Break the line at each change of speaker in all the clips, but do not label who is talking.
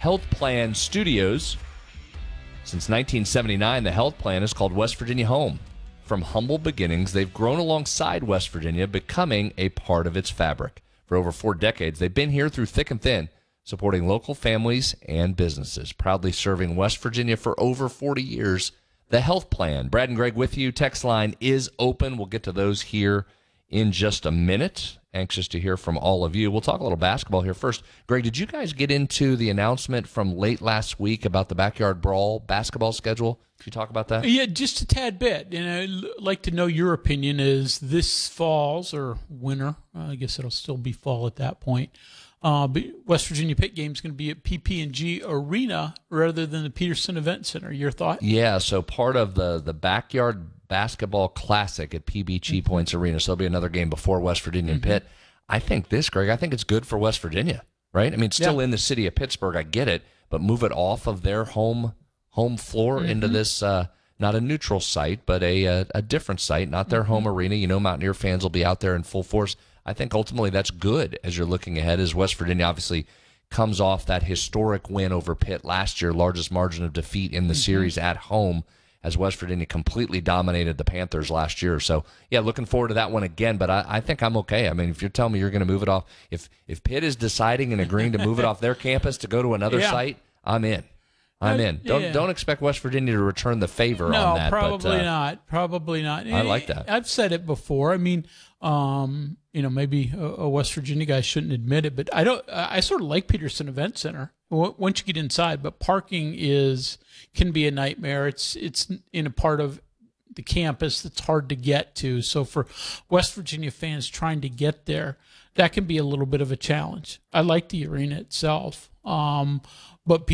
Health Plan Studios. Since 1979, the Health Plan is called West Virginia home. From humble beginnings, they've grown alongside West Virginia, becoming a part of its fabric. For over 4 decades, they've been here through thick and thin, supporting local families and businesses. Proudly serving West Virginia for over 40 years, the Health Plan. Brad and Greg with you. Text line is open. We'll get to those here in just a minute. Anxious to hear from all of you. We'll talk a little basketball here first. Greg, did you guys get into the announcement from late last week about the Backyard Brawl basketball schedule? Did you talk about that?
Yeah, just a tad bit. And I'd like to know your opinion. Is this fall's or winter? I guess it'll still be fall at that point. But West Virginia Pitt game is going to be at PP&G Arena rather than the Peterson Event Center. Your thought?
Yeah, so part of the Backyard Basketball Classic at PBG Points Arena. So there'll be another game before West Virginia and Pitt. I think this, Greg, I think it's good for West Virginia, right? I mean, it's still in the city of Pittsburgh. I get it, but move it off of their home floor into this, not a neutral site, but a different site, not their home arena. You know, Mountaineer fans will be out there in full force. I think ultimately that's good as you're looking ahead, as West Virginia obviously comes off that historic win over Pitt last year, largest margin of defeat in the series at home, as West Virginia completely dominated the Panthers last year. So, yeah, looking forward to that one again, but I think I'm okay. I mean, if you're telling me you're going to move it off, if Pitt is deciding and agreeing to move it off their campus to go to another site, I'm in. I'm in. Don't expect West Virginia to return the favor on that.
No, probably not. Probably not.
I like that.
I've said it before. I mean, maybe a West Virginia guy shouldn't admit it, but I sort of like Peterson Event Center once you get inside, but parking can be a nightmare. It's in a part of the campus that's hard to get to. So for West Virginia fans trying to get there, that can be a little bit of a challenge. I like the arena itself. But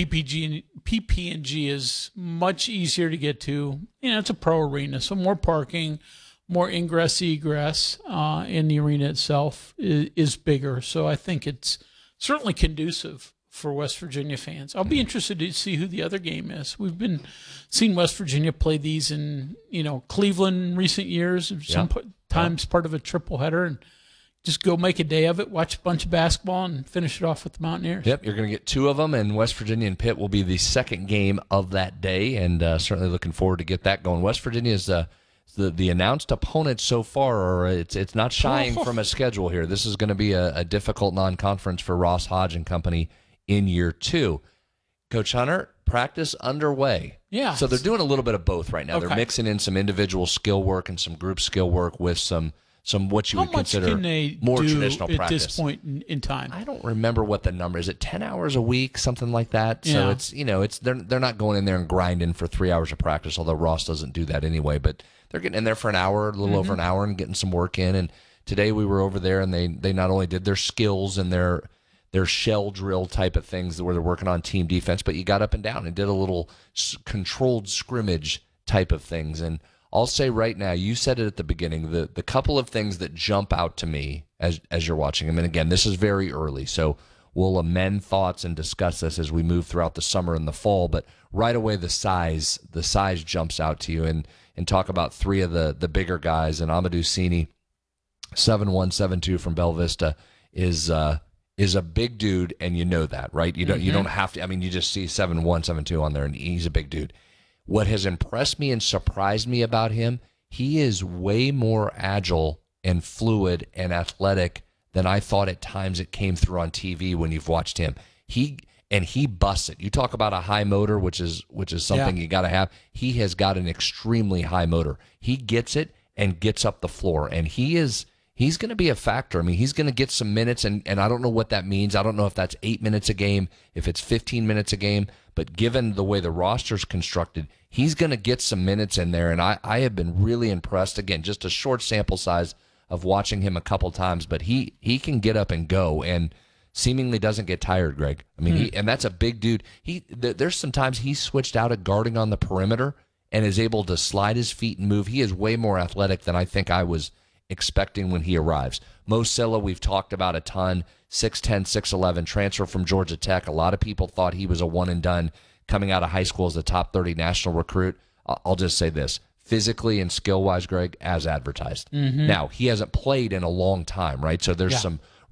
PP&G is much easier to get to. It's a pro arena, so more parking, more ingress, egress, and the arena itself is bigger. So I think it's certainly conducive for West Virginia fans. I'll be interested to see who the other game is. We've been seeing West Virginia play these in, Cleveland in recent years, sometimes part of a triple header, and just go make a day of it, watch a bunch of basketball, and finish it off with the Mountaineers.
Yep, you're going to get 2 of them, and West Virginia and Pitt will be the second game of that day, and certainly looking forward to get that going. West Virginia is the announced opponent so far, or it's not shying from a schedule here. This is going to be a difficult non-conference for Ross Hodge and company in year 2. Coach Hunter, practice underway.
Yeah.
So they're doing a little bit of both right now.
Okay.
They're mixing in some individual skill work and some group skill work with some what you would consider more traditional practice.
At this point in time?
I don't remember what the number is. It 10 hours a week, something like that.
Yeah.
So it's they're not going in there and grinding for 3 hours of practice, although Ross doesn't do that anyway. But they're getting in there for an hour, a little over an hour, and getting some work in. And today we were over there, and they not only did their skills and their shell drill type of things where they're working on team defense, but you got up and down and did a little controlled scrimmage type of things. And I'll say right now, you said it at the beginning, the couple of things that jump out to me as you're watching them, and again, this is very early, so we'll amend thoughts and discuss this as we move throughout the summer and the fall, but right away the size jumps out to you, and talk about 3 of the bigger guys, and Amadou Sini, 7'1", 7'2" from Bella Vista, is a big dude, and you know that, right? You don't have to, I mean, you just see 7'1", 7'2" on there, and he's a big dude. What has impressed me and surprised me about him, he is way more agile and fluid and athletic than I thought at times it came through on TV when you've watched him. He busts it. You talk about a high motor, which is something you got to have. He has got an extremely high motor. He gets it and gets up the floor, and he's going to be a factor. I mean, he's going to get some minutes, and I don't know what that means. I don't know if that's 8 minutes a game, if it's 15 minutes a game, but given the way the roster's constructed, he's going to get some minutes in there, and I have been really impressed. Again, just a short sample size of watching him a couple times, but he can get up and go, and seemingly doesn't get tired, Greg. I mean, and that's a big dude. There's sometimes he's switched out at guarding on the perimeter and is able to slide his feet and move. He is way more athletic than I think I was expecting when he arrives. Mo Silla, we've talked about a ton, 6'10", 6'11", transfer from Georgia Tech. A lot of people thought he was a one and done coming out of high school as a top 30 national recruit. I'll just say this, physically and skill-wise, Greg, as advertised. Now, he hasn't played in a long time, right? So there's some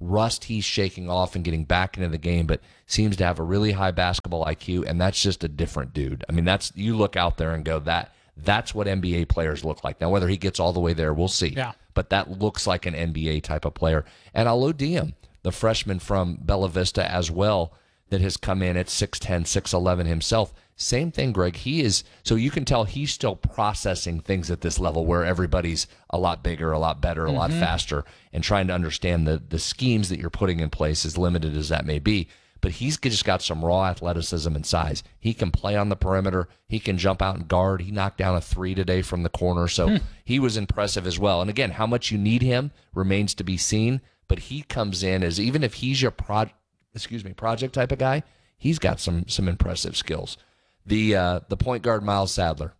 rust he's shaking off and getting back into the game, but seems to have a really high basketball IQ, and that's just a different dude. I mean, you look out there and go, that's what NBA players look like. Now, whether he gets all the way there, we'll see.
Yeah.
But that looks like an NBA type of player. And Alou Diem, the freshman from Bella Vista as well, that has come in at 6'10", 6'11" himself. Same thing, Greg. So you can tell he's still processing things at this level where everybody's a lot bigger, a lot better, a lot faster, and trying to understand the schemes that you're putting in place, as limited as that may be. But he's just got some raw athleticism and size. He can play on the perimeter. He can jump out and guard. He knocked down a 3 today from the corner. So he was impressive as well. And again, how much you need him remains to be seen. But he comes in as, even if he's your project type of guy, he's got some impressive skills. The point guard, Miles Sadler.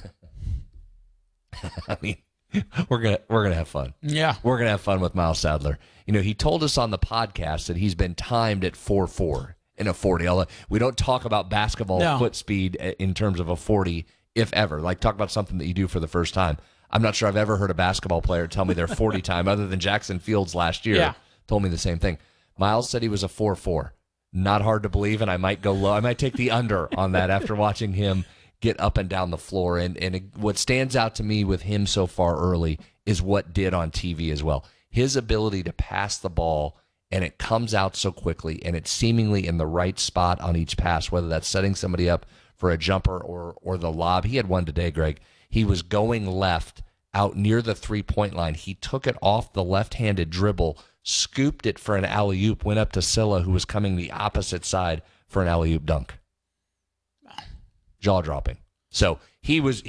I mean, we're gonna have fun.
Yeah,
we're gonna have fun with Miles Sadler. You know, he told us on the podcast that he's been timed at 4.4 in a 40. Although we don't talk about basketball foot speed in terms of a 40, if ever. Like, talk about something that you do for the first time. I'm not sure I've ever heard a basketball player tell me their 40 time, other than Jackson Fields last year. Told me the same thing. Miles said he was a 4.4. Not hard to believe, and I might go low. I might take the under on that after watching him get up and down the floor. And what stands out to me with him so far early is what did on TV as well. His ability to pass the ball, and it comes out so quickly, and it's seemingly in the right spot on each pass, whether that's setting somebody up for a jumper or the lob. He had one today, Greg. He was going left out near the three-point line. He took it off the left-handed dribble, scooped it for an alley-oop, went up to Silla, who was coming the opposite side for an alley-oop dunk. Jaw-dropping. So he's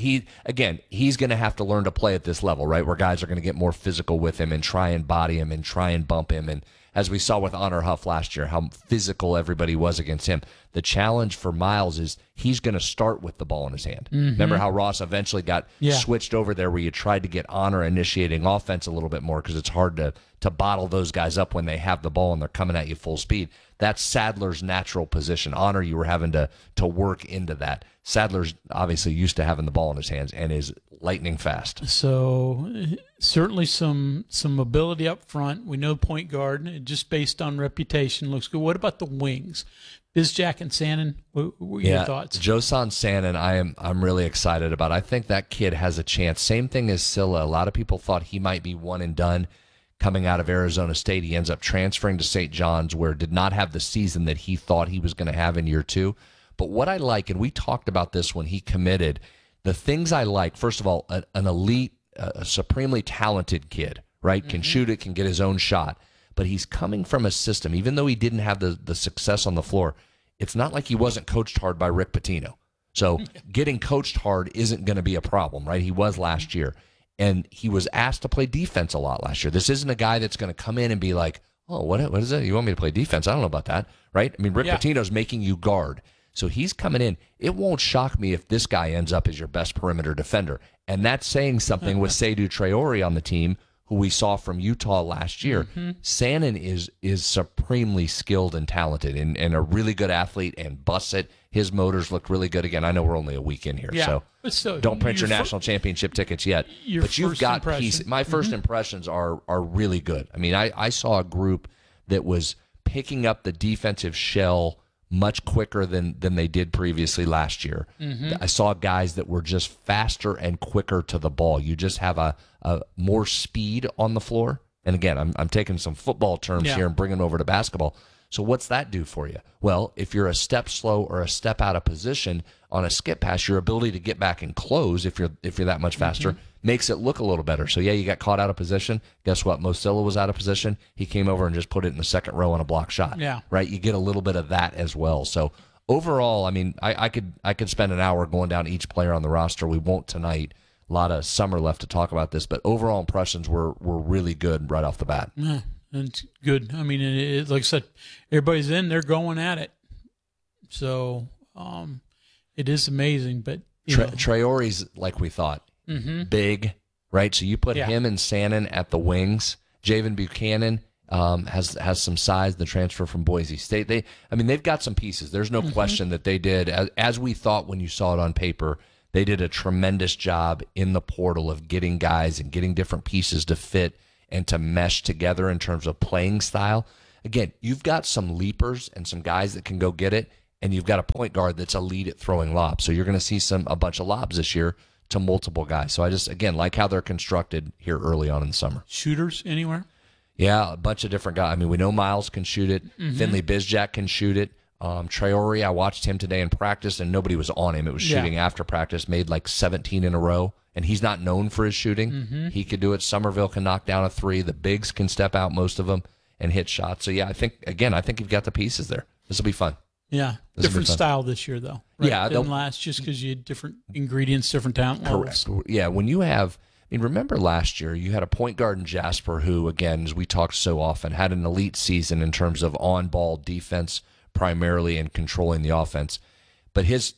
going to have to learn to play at this level, right, where guys are going to get more physical with him and try and body him and try and bump him. And as we saw with Honor Huff last year, how physical everybody was against him. The challenge for Miles is he's going to start with the ball in his hand. Remember how Ross eventually got switched over there, where you tried to get Honor initiating offense a little bit more, because it's hard to bottle those guys up when they have the ball and they're coming at you full speed. That's Sadler's natural position. Honor, you were having to work into that. Sadler's obviously used to having the ball in his hands and is lightning fast.
So certainly some ability up front. We know point guard, just based on reputation, looks good. What about the wings? Bizjack and Sannon, what were your thoughts?
Josan Sannon, I'm really excited about. I think that kid has a chance. Same thing as Silla. A lot of people thought he might be one and done coming out of Arizona State. He ends up transferring to St. John's, where did not have the season that he thought he was going to have in year 2. But what I like, and we talked about this when he committed, the things I like, first of all, an elite, a supremely talented kid, right? Can shoot it, can get his own shot. But he's coming from a system, even though he didn't have the success on the floor, it's not like he wasn't coached hard by Rick Pitino. So getting coached hard isn't going to be a problem, right? He was last year. And he was asked to play defense a lot last year. This isn't a guy that's going to come in and be like, oh, what is it? You want me to play defense? I don't know about that, right? I mean, Rick Pitino's making you guard. So he's coming in. It won't shock me if this guy ends up as your best perimeter defender. And that's saying something with Seydou Traore on the team, who we saw from Utah last year. Sannon is supremely skilled and talented and a really good athlete and busts it. His motors look really good. Again, I know we're only a week in here, so don't print your national championship tickets yet. But you've got pieces. My first impressions are really good. I mean, I saw a group that was picking up the defensive shell much quicker than they did previously last year. I saw guys that were just faster and quicker to the ball. You just have a more speed on the floor. And again, I'm taking some football terms here and bringing them over to basketball. So what's that do for you? Well, if you're a step slow or a step out of position on a skip pass, your ability to get back and close, if you're that much faster, makes it look a little better. So you got caught out of position. Guess what? Mosilla was out of position. He came over and just put it in the second row on a block shot. Right? You get a little bit of that as well. So overall, I mean, I could spend an hour going down each player on the roster. We won't tonight. A lot of summer left to talk about this, but overall impressions were really good right off the bat.
Yeah, it's good. I mean, like I said, everybody's in. They're going at it. So it is amazing. But
Traore's like we thought. Big, right? So you put him and Sannon at the wings. Javen Buchanan has some size, the transfer from Boise State. They've got some pieces. There's no question that they did, as we thought when you saw it on paper, they did a tremendous job in the portal of getting guys and getting different pieces to fit and to mesh together in terms of playing style. Again, you've got some leapers and some guys that can go get it, and you've got a point guard that's elite at throwing lobs. So you're going to see a bunch of lobs this year to multiple guys. So I just, again, like how they're constructed here early on in the summer.
Shooters anywhere?
Yeah, a bunch of different guys. I mean, we know Miles can shoot it. Finley Bizjack can shoot it. Traore, I watched him today in practice, and nobody was on him. It was shooting after practice, made like 17 in a row, and he's not known for his shooting. He could do it. Somerville can knock down a three. The bigs can step out, most of them, and hit shots. So, yeah, I think you've got the pieces there. This will be fun.
Yeah, different style this year, though. Right?
Yeah.
Didn't last just because you had different ingredients, different talent levels.
Correct. Yeah, when you have... I mean, remember last year, you had a point guard in Jasper who, again, as we talk so often, had an elite season in terms of on-ball defense primarily and controlling the offense. But his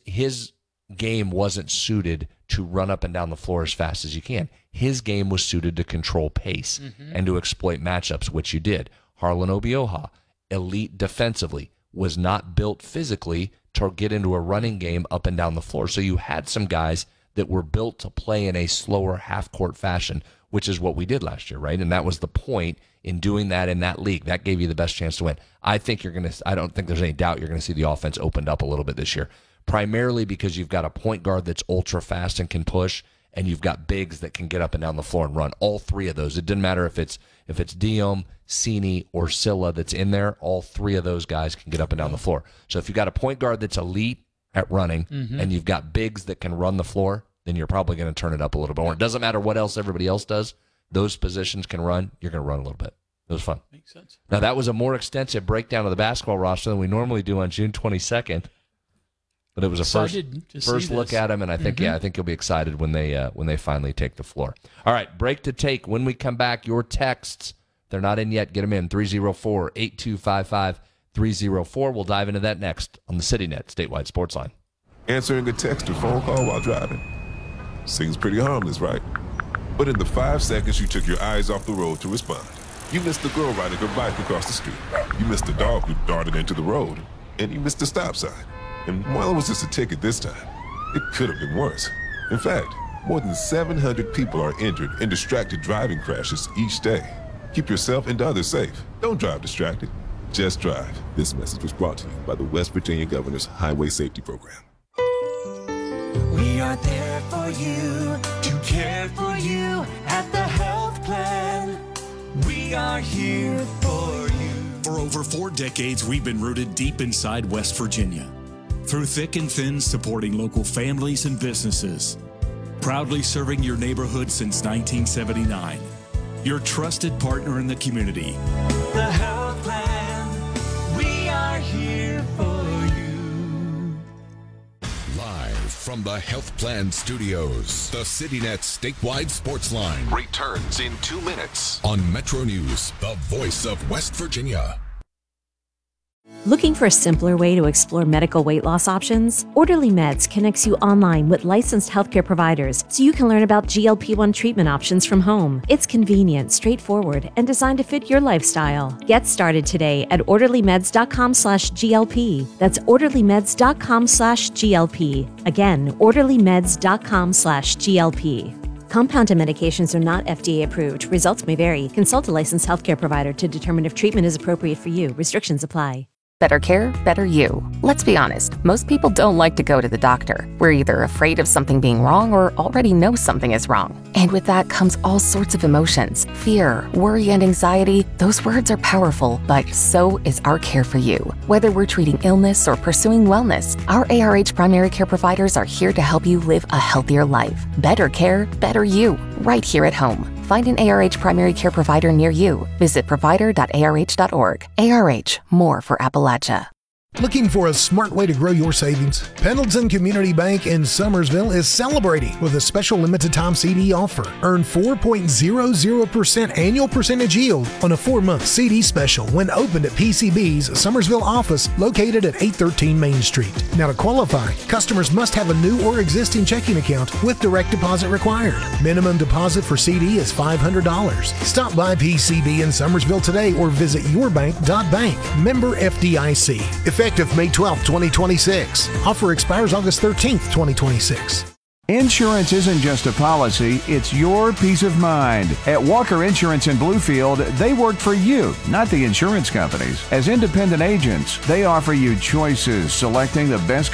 game wasn't suited to run up and down the floor as fast as you can. His game was suited to control pace and to exploit matchups, which you did. Harlan Obioha, elite defensively, was not built physically to get into a running game up and down the floor. So you had some guys that were built to play in a slower half-court fashion, which is what we did last year, right? And that was the point in doing that in that league. That gave you the best chance to win. I don't think there's any doubt you're going to see the offense opened up a little bit this year, primarily because you've got a point guard that's ultra fast and can push, and you've got bigs that can get up and down the floor and run. All three of those. It didn't matter if it's Diem, Cini, or Silla that's in there. All three of those guys can get up and down the floor. So if you've got a point guard that's elite at running, and you've got bigs that can run the floor, then you're probably going to turn it up a little bit more. It doesn't matter what else everybody else does. Those positions can run. You're going to run a little bit. It was fun.
Makes sense.
Now, that was a more extensive breakdown of the basketball roster than we normally do on June 22nd. But it was a first look at them, and I think I think you'll be excited when they finally take the floor. All right, break to take. When we come back, your texts, they're not in yet. Get them in, 304-8255-304. We'll dive into that next on the CityNet Statewide Sports Line.
Answering a text or phone call while driving. Seems pretty harmless, right? But in the 5 seconds you took your eyes off the road to respond, you missed the girl riding her bike across the street. You missed the dog who darted into the road. And you missed the stop sign. And while it was just a ticket this time, it could have been worse. In fact, more than 700 people are injured in distracted driving crashes each day. Keep yourself and others safe. Don't drive distracted. Just drive. This message was brought to you by the West Virginia Governor's Highway Safety Program.
We are there for you, to care for you at the health plan. We are here for you.
For over 4 decades, we've been rooted deep inside West Virginia. Through thick and thin, supporting local families and businesses. Proudly serving your neighborhood since 1979. Your trusted partner in the community.
The health plan. We are here for you.
Live from the Health Plan Studios, the CityNet Statewide Sports Line returns in 2 minutes on Metro News, the voice of West Virginia.
Looking for a simpler way to explore medical weight loss options? Orderly Meds connects you online with licensed healthcare providers so you can learn about GLP-1 treatment options from home. It's convenient, straightforward, and designed to fit your lifestyle. Get started today at orderlymeds.com/GLP. That's orderlymeds.com/GLP. Again, orderlymeds.com/GLP. Compounded medications are not FDA approved. Results may vary. Consult a licensed healthcare provider to determine if treatment is appropriate for you. Restrictions apply.
Better care, better you. Let's be honest, most people don't like to go to the doctor. We're either afraid of something being wrong or already know something is wrong. And with that comes all sorts of emotions. Fear, worry, and anxiety. Those words are powerful, but so is our care for you. Whether we're treating illness or pursuing wellness, our ARH primary care providers are here to help you live a healthier life. Better care, better you. Right here at home. Find an ARH primary care provider near you. Visit provider.arh.org. ARH, more for Appalachia.
Looking for a smart way to grow your savings? Pendleton Community Bank in Summersville is celebrating with a special limited time CD offer. Earn 4.00% annual percentage yield on a 4-month CD special when opened at PCB's Summersville office located at 813 Main Street. Now to qualify, customers must have a new or existing checking account with direct deposit required. Minimum deposit for CD is $500. Stop by PCB in Summersville today or visit yourbank.bank. Member FDIC. Effective May 12, 2026. Offer expires August 13, 2026.
Insurance isn't just a policy, it's your peace of mind. At Walker Insurance in Bluefield, they work for you, not the insurance companies. As independent agents, they offer you choices, selecting the best